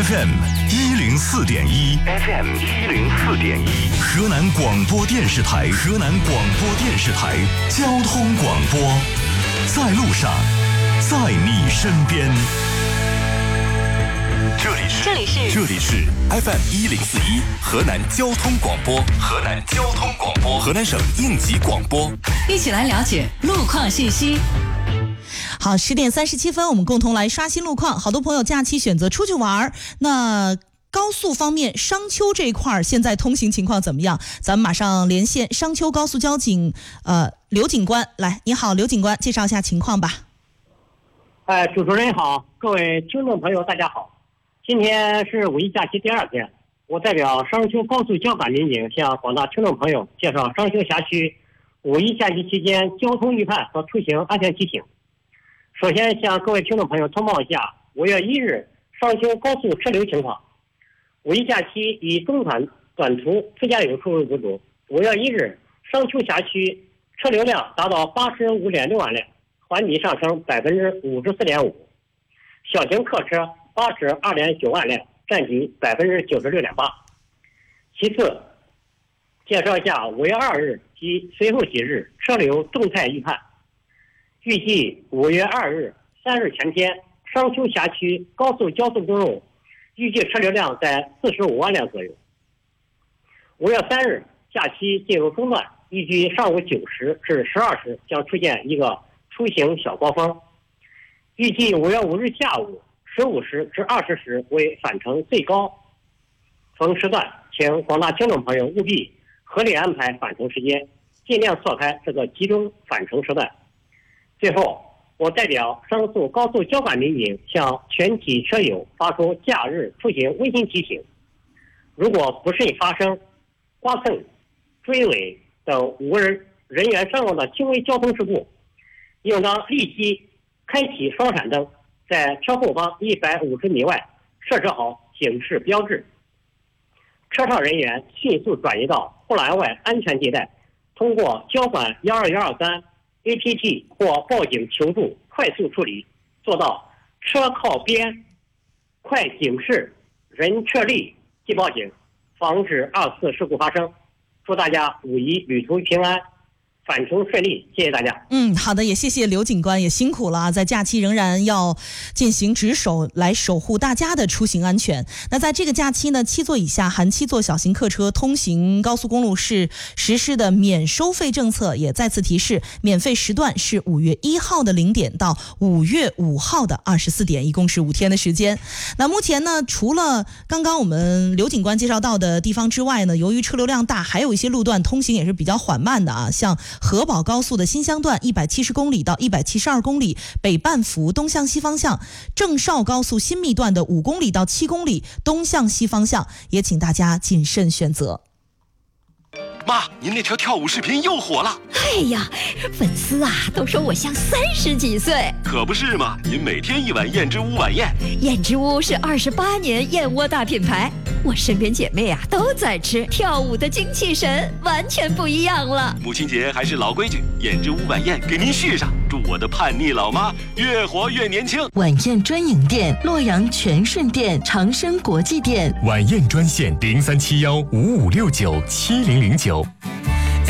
FM104.1，河南广播电视台交通广播，在路上，在你身边。这里是 FM104.1，河南交通广播，河南省应急广播。 一起来了解路况信息。 好，10点37分，我们共同来刷新路况。好多朋友假期选择出去玩，那高速方面，商丘这一块现在通行情况怎么样？咱们马上连线商丘高速交警刘警官，来，你好，刘警官，介绍一下情况吧。 主持人好，各位听众朋友大家好。今天是五一假期第2天，我代表商丘高速交管民警向广大听众朋友介绍商丘辖区五一假期期间交通预判和出行安全提醒。首先向各位听众朋友通报一下5月1日商丘高速车流情况。五一假期以中短途自驾游出入为主。5月1日商丘辖区车流量达到85.6万辆，环比上升54.5%，小型客车82.9万辆，占比96.8%。其次，介绍一下5月2日及随后几日车流动态预判。预计5月2日3日前天，商丘辖区高速交通公路预计车流量在45万辆左右。5月3日假期进入中段，预计上午9时至12时将出现一个出行小高峰。预计5月5日下午15时至20时为返程最高峰时段，请广大听众朋友务必合理安排返程时间，尽量错开这个集中返程时段。最后，我代表商速高速交管民警向全体车友发出假日出行温馨提醒：如果不慎发生刮蹭、追尾等无人员伤亡的轻微交通事故，应当立即开启双闪灯，在车后方150米外设置好警示标志，车上人员迅速转移到护栏外安全地带，通过交管12123 APP 或报警求助快速处理，做到车靠边、快警示、人车立即报警，防止2次事故发生。祝大家五一旅途平安，返程顺利，谢谢大家。 好的，也谢谢刘警官，也辛苦了啊，在假期仍然要进行值守，来守护大家的出行安全。那在这个假期呢，7座以下含7座小型客车通行高速公路是实施的免收费政策，也再次提示，免费时段是5月1号的0点到5月5号的24点，一共是5天的时间。那目前呢，除了刚刚我们刘警官介绍到的地方之外呢，由于车流量大，还有一些路段通行也是比较缓慢的啊，像河宝高速的新乡段170公里到172公里北半幅东向西方向，郑绍高速新密段的5公里到7公里东向西方向，也请大家谨慎选择。 妈，您那条跳舞视频又火了。 哎呀，粉丝啊都说我像30几岁。 可不是嘛，您每天一碗燕之屋晚宴。 燕之屋是28年燕窝大品牌，我身边姐妹啊都在吃，跳舞的精气神完全不一样了。 母亲节还是老规矩，燕之屋晚宴给您续上，祝我的叛逆老妈越活越年轻。 晚宴专营店：洛阳全顺店、长生国际店。 晚宴专线037155697009。